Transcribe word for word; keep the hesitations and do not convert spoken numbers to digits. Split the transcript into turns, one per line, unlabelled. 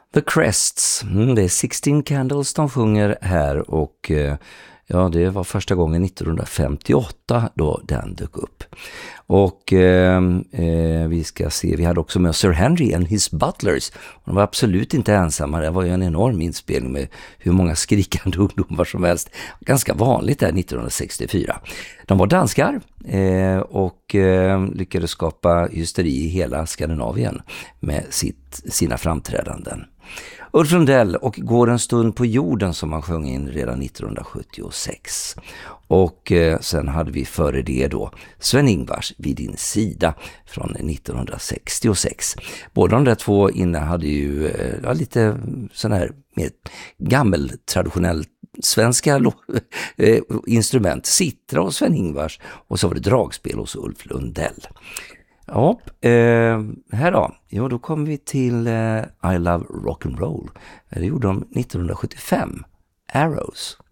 The Crests, mm, det är sixteen Candles de sjunger här och eh, ja, det var första gången nittonhundrafemtioåtta då den dök upp. Och eh, eh, vi ska se, vi hade också med Sir Henry and his Butlers. De var absolut inte ensamma, det var ju en enorm inspelning med hur många skrikande ungdomar som helst. Ganska vanligt där nittonhundrasextiofyra. De var danskar eh, och eh, lyckades skapa hysteri i hela Skandinavien med sitt, sina framträdanden. Ulf Lundell och Går en stund på jorden som man sjöng in redan nittonhundrasjuttiosex. Och eh, sen hade vi före det då Sven-Ingvars Vid din sida från nittonhundrasextiosex. Båda de där två inne hade ju eh, ja, lite sån här mer gammel traditionell svenska eh, instrument. Sitra och Sven-Ingvars och så var det dragspel hos Ulf Lundell. Ja, eh, här då. Jo, då kommer vi till eh, I Love Rock'n'Roll. Det gjorde de nittonhundrasjuttiofem. Arrows.